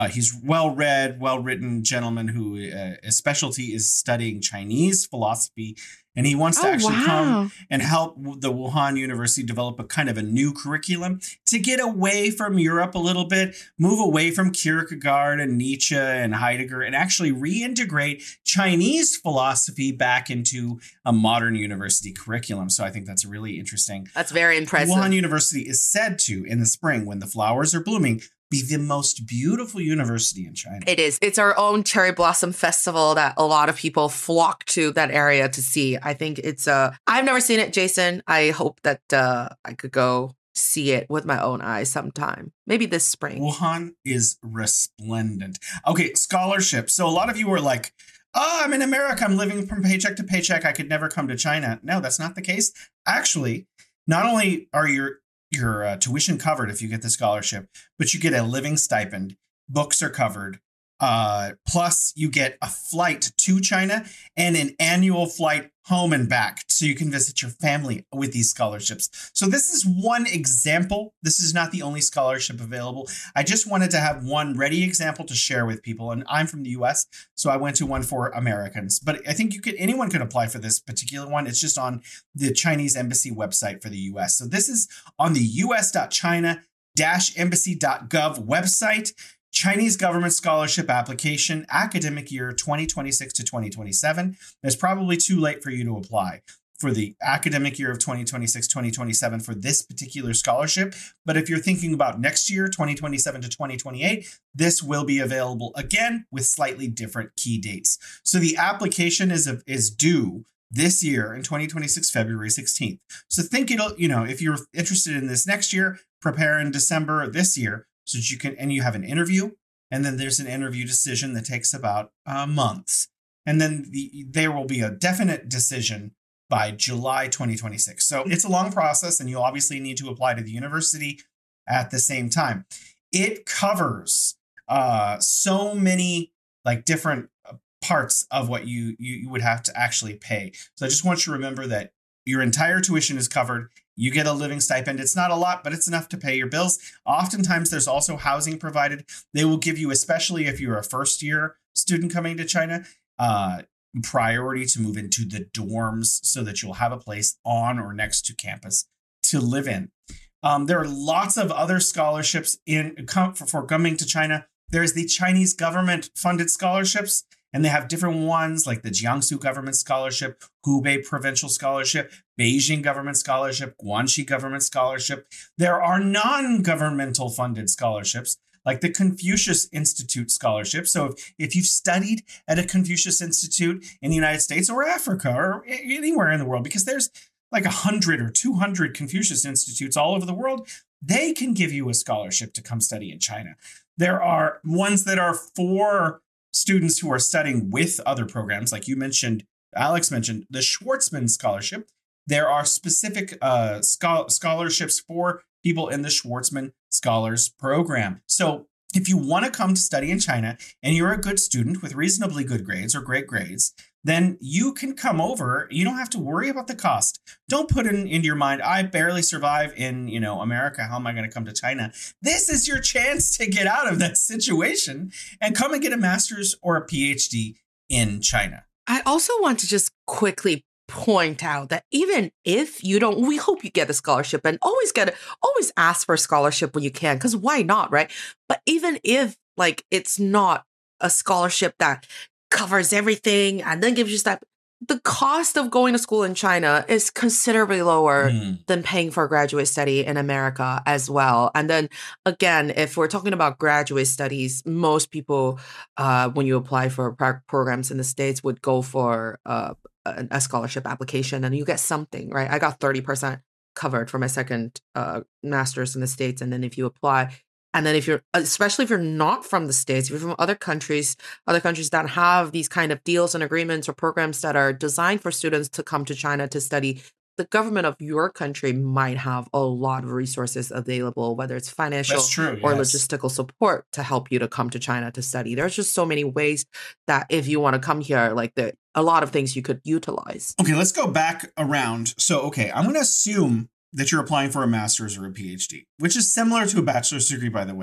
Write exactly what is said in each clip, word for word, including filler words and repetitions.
Uh, he's well-read, well-written gentleman who uh, his specialty is studying Chinese philosophy, and he wants to Oh, actually wow. come and help the Wuhan University develop a kind of a new curriculum to get away from Europe a little bit, move away from Kierkegaard and Nietzsche and Heidegger, and actually reintegrate Chinese philosophy back into a modern university curriculum. So I think that's really interesting. That's very impressive. Wuhan University is said to, in the spring, when the flowers are blooming, be the most beautiful university in China. It is. It's our own cherry blossom festival that a lot of people flock to that area to see. I think it's uh I've never seen it, Jason. I hope that uh I could go see it with my own eyes sometime. Maybe this spring. Wuhan is resplendent. Okay, scholarships. So a lot of you were like, oh, I'm in America. I'm living from paycheck to paycheck. I could never come to China. No, that's not the case. Actually, not only are your your uh, tuition covered if you get the scholarship, but you get a living stipend. Books are covered. Uh, plus, you get a flight to China and an annual flight home and back so you can visit your family with these scholarships. So this is one example. This is not the only scholarship available. I just wanted to have one ready example to share with people. And I'm from the U S, so I went to one for Americans. But I think you could anyone can apply for this particular one. It's just on the Chinese embassy website for the U S. So this is on the u s dot china dash embassy dot gov website. Chinese government scholarship application, academic year twenty twenty-six to twenty twenty-seven. It's probably too late for you to apply for the academic year of twenty twenty-six, twenty twenty-seven for this particular scholarship. But if you're thinking about next year, twenty twenty-seven to twenty twenty-eight, this will be available again with slightly different key dates. So the application is, is due this year in twenty twenty-six, February sixteenth. So think it'll, you know, if you're interested in this next year, prepare in December this year. So that you can, and you have an interview, and then there's an interview decision that takes about uh, months. And then the, there will be a definite decision by July twenty twenty-six. So it's a long process, and you'll obviously need to apply to the university at the same time. It covers uh, so many like different parts of what you, you you would have to actually pay. So I just want you to remember that your entire tuition is covered. You get a living stipend. It's not a lot, but it's enough to pay your bills. Oftentimes, there's also housing provided. They will give you, especially if you're a first year student coming to China, uh, priority to move into the dorms so that you'll have a place on or next to campus to live in. Um, there are lots of other scholarships in for, for coming to China. There's the Chinese government funded scholarships. And they have different ones like the Jiangsu Government Scholarship, Hubei Provincial Scholarship, Beijing Government Scholarship, Guangxi Government Scholarship. There are non-governmental funded scholarships like the Confucius Institute Scholarship. So if, if you've studied at a Confucius Institute in the United States or Africa or anywhere in the world, because there's like one hundred or two hundred Confucius Institutes all over the world, they can give you a scholarship to come study in China. There are ones that are for students who are studying with other programs, like you mentioned, Alex mentioned, the Schwartzman Scholarship. There are specific uh, schol- scholarships for people in the Schwartzman Scholars Program. So if you want to come to study in China and you're a good student with reasonably good grades or great grades, then you can come over. You don't have to worry about the cost. Don't put in into your mind, I barely survive in, you know, America. How am I going to come to China? This is your chance to get out of that situation and come and get a master's or a P H D in China. I also want to just quickly point out that even if you don't, we hope you get a scholarship, and always get it, always ask for a scholarship when you can, because why not, right? But even if like it's not a scholarship that covers everything and then gives you that, the cost of going to school in China is considerably lower mm. than paying for a graduate study in America as well. And then again, if we're talking about graduate studies, most people, uh, when you apply for pro- programs in the States, would go for uh, a, a scholarship application and you get something, right? I got thirty percent covered for my second uh, master's in the States. And then if you apply, and then if you're, especially if you're not from the States, if you're from other countries, other countries that have these kind of deals and agreements or programs that are designed for students to come to China to study, the government of your country might have a lot of resources available, whether it's financial true, or yes. logistical support to help you to come to China to study. There's just so many ways that if you want to come here, like the, a lot of things you could utilize. Okay, let's go back around. So, okay, I'm going to assume that you're applying for a master's or a P H D, which is similar to a bachelor's degree, by the way.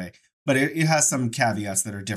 but it, it has some caveats that are different.